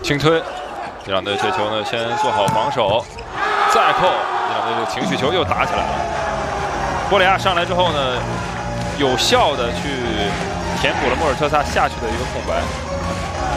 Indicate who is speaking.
Speaker 1: 轻推，伊朗队这球呢先做好防守，再扣，伊朗队这个情绪球又打起来了。波里亚上来之后呢，有效的去填补了莫尔特萨下去的一个空白。